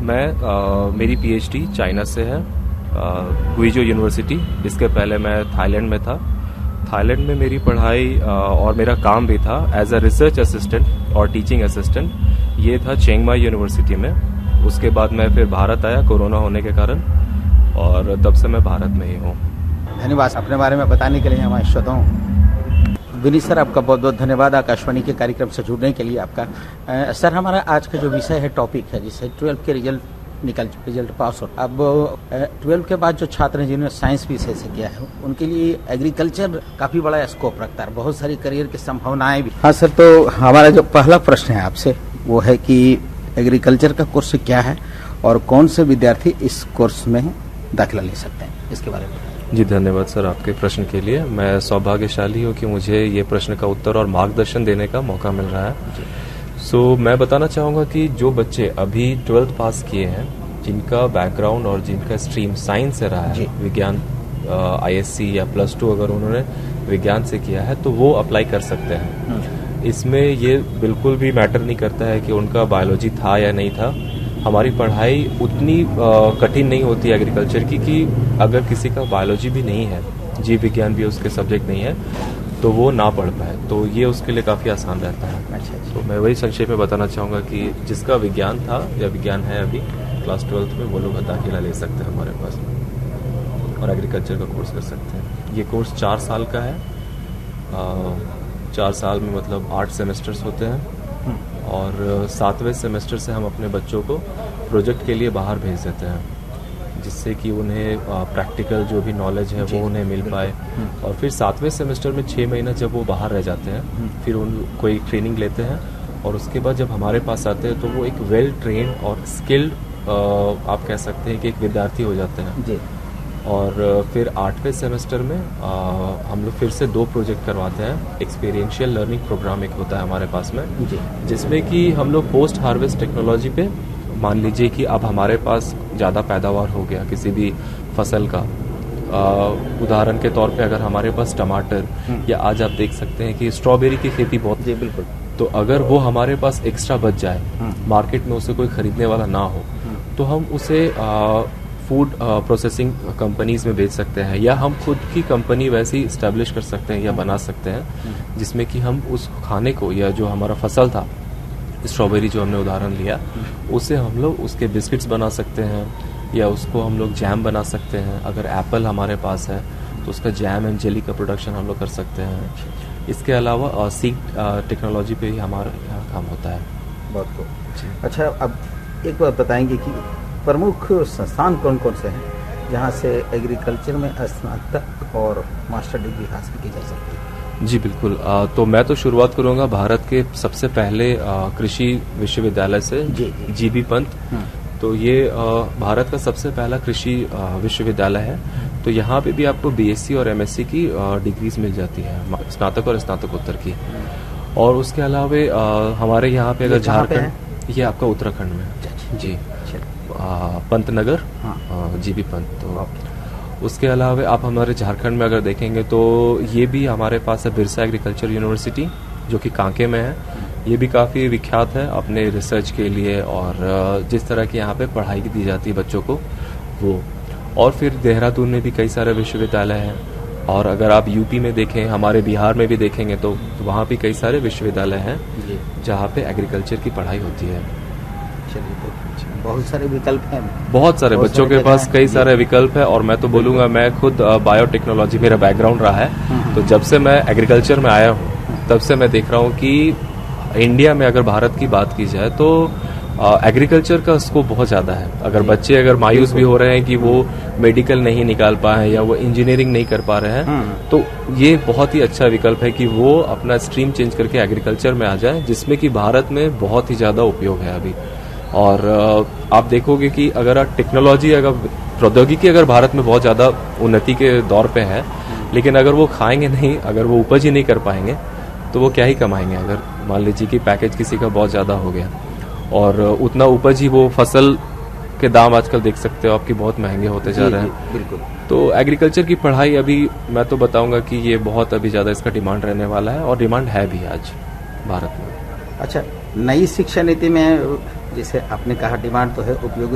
मेरी PhD China से है, गुइजो यूनिवर्सिटी। इसके पहले मैं थाईलैंड में था। थाईलैंड में मेरी पढ़ाई और मेरा काम भी था एज अ रिसर्च असिस्टेंट और टीचिंग असिस्टेंट। ये था चिंग माई यूनिवर्सिटी में। उसके बाद मैं फिर भारत आया कोरोना होने के कारण, और तब से मैं भारत में ही हूँ। धन्यवाद अपने बारे में बताने के लिए हमारे श्रोताओं। विनीत सर, आपका बहुत बहुत धन्यवाद आकाशवाणी के कार्यक्रम से जुड़ने के लिए आपका। सर, हमारा आज का जो विषय है, टॉपिक है, जिससे 12 के रिजल्ट पास हो। अब 12 के बाद जो छात्र हैं जिन्होंने साइंस विषय से किया है, उनके लिए एग्रीकल्चर काफी बड़ा स्कोप रखता है, बहुत सारी करियर की संभावनाएं भी। हाँ सर, तो हमारा जो पहला प्रश्न है आपसे वो है कि एग्रीकल्चर का कोर्स क्या है और कौन से विद्यार्थी इस कोर्स में दाखिला ले सकते हैं, इसके बारे में। जी धन्यवाद सर आपके प्रश्न के लिए। मैं सौभाग्यशाली हूँ कि मुझे ये प्रश्न का उत्तर और मार्गदर्शन देने का मौका मिल रहा है। मैं बताना चाहूँगा कि जो बच्चे अभी 12th पास किए हैं, जिनका बैकग्राउंड और जिनका स्ट्रीम साइंस से रहा है, विज्ञान ISC या +2 अगर उन्होंने विज्ञान से किया है तो वो अप्लाई कर सकते हैं। इसमें ये बिल्कुल भी मैटर नहीं करता है कि उनका बायोलॉजी था या नहीं था। हमारी पढ़ाई उतनी कठिन नहीं होती एग्रीकल्चर की कि अगर किसी का बायोलॉजी भी नहीं है, जीव विज्ञान भी उसके सब्जेक्ट नहीं है, तो वो ना पढ़ पाए, तो ये उसके लिए काफ़ी आसान रहता है। तो मैं वही संक्षेप में बताना चाहूँगा कि जिसका विज्ञान था या विज्ञान है अभी क्लास 12th में, वो लोग दाखिला ले सकते हैं हमारे पास और एग्रीकल्चर का कोर्स कर सकते हैं। ये कोर्स 4 साल का है। 4 साल में मतलब 8 सेमेस्टर्स होते हैं, और 7वें सेमेस्टर से हम अपने बच्चों को प्रोजेक्ट के लिए बाहर भेज देते हैं, जिससे कि उन्हें प्रैक्टिकल जो भी नॉलेज है वो उन्हें मिल पाए। और फिर 7वें सेमेस्टर में 6 महीना जब वो बाहर रह जाते हैं, फिर उन कोई ट्रेनिंग लेते हैं, और उसके बाद जब हमारे पास आते हैं तो वो एक वेल ट्रेन्ड और स्किल्ड आप कह सकते हैं कि एक विद्यार्थी हो जाते हैं। और फिर 8वें सेमेस्टर में हम लोग फिर से 2 प्रोजेक्ट करवाते हैं। एक्सपीरियंशियल लर्निंग प्रोग्राम एक होता है हमारे पास में, जिसमें कि हम लोग पोस्ट हार्वेस्ट टेक्नोलॉजी पे, मान लीजिए कि अब हमारे पास ज़्यादा पैदावार हो गया किसी भी फसल का, उदाहरण के तौर पे अगर हमारे पास टमाटर या आज आप देख सकते हैं कि स्ट्रॉबेरी की खेती बहुत, जी बिल्कुल, तो अगर वो हमारे पास एक्स्ट्रा बच जाए, मार्केट में उसे कोई खरीदने वाला ना हो, तो हम उसे फूड प्रोसेसिंग कंपनीज में बेच सकते हैं, या हम खुद की कंपनी वैसी इस्टेब्लिश कर सकते हैं या बना सकते हैं, जिसमें कि हम उस खाने को, या जो हमारा फसल था स्ट्रॉबेरी जो हमने उदाहरण लिया, उससे हम लोग उसके बिस्किट्स बना सकते हैं, या उसको हम लोग जैम बना सकते हैं। अगर एप्पल हमारे पास है तो उसका जैम एंड जेली का प्रोडक्शन हम लोग कर सकते हैं। इसके अलावा सीड टेक्नोलॉजी पे ही हमारा यहाँ काम होता है। बहुत खूब। अच्छा, अब एक बात बताएंगे कि प्रमुख संस्थान कौन कौन से हैं जहाँ से एग्रीकल्चर में स्नातक और मास्टर डिग्री हासिल की जा सकती है? जी बिल्कुल। तो मैं तो शुरुआत करूंगा भारत के सबसे पहले कृषि विश्वविद्यालय से, जीबी पंत। तो ये भारत का सबसे पहला कृषि विश्वविद्यालय है। तो यहाँ पे भी आपको BSc और MSc की डिग्रीज मिल जाती है, स्नातक और स्नातकोत्तर की। और उसके अलावा हमारे यहाँ पे अगर झारखंड, ये आपका उत्तराखंड में है जी, पंतनगर, जीबी पंत। तो उसके अलावा आप हमारे झारखंड में अगर देखेंगे तो ये भी हमारे पास है बिरसा एग्रीकल्चर यूनिवर्सिटी, जो कि कांके में है। ये भी काफ़ी विख्यात है अपने रिसर्च के लिए, और जिस तरह की यहाँ पे पढ़ाई दी जाती है बच्चों को वो। और फिर देहरादून में भी कई सारे विश्वविद्यालय हैं, और अगर आप यूपी में देखें, हमारे बिहार में भी देखेंगे तो वहाँ भी कई सारे विश्वविद्यालय हैं जहाँ पे एग्रीकल्चर की पढ़ाई होती है। बहुत सारे विकल्प हैं, बहुत सारे बच्चों के पास कई सारे विकल्प है। और मैं तो बोलूँगा, मैं खुद बायोटेक्नोलॉजी मेरा बैकग्राउंड रहा है, तो जब से मैं एग्रीकल्चर में आया हूँ तब से मैं देख रहा हूँ कि इंडिया में अगर भारत की बात की जाए तो एग्रीकल्चर का स्कोप बहुत ज़्यादा है। अगर बच्चे अगर मायूस भी हो रहे हैं कि वो मेडिकल नहीं निकाल पाए या वो इंजीनियरिंग नहीं कर पा रहे हैं, तो ये बहुत ही अच्छा विकल्प है कि वो अपना स्ट्रीम चेंज करके एग्रीकल्चर में आ जाए, जिसमें कि भारत में बहुत ही ज़्यादा उपयोग है अभी। और आप देखोगे कि अगर टेक्नोलॉजी, अगर प्रौद्योगिकी अगर भारत में बहुत ज़्यादा उन्नति के दौर पे है, लेकिन अगर वो खाएंगे नहीं, अगर वो उपज ही नहीं कर पाएंगे, तो वो क्या ही कमाएंगे। अगर मान लीजिए कि पैकेज किसी का बहुत ज़्यादा हो गया और उतना उपज ही, वो फसल के दाम आजकल देख सकते हो आपकी बहुत महंगे होते जा रहे हैं। बिल्कुल। तो एग्रीकल्चर की पढ़ाई अभी मैं तो बताऊंगा कि ये बहुत अभी ज़्यादा इसका डिमांड रहने वाला है, और डिमांड है भी आज भारत में। अच्छा, नई शिक्षा नीति में जैसे आपने कहा डिमांड तो है, उपयोग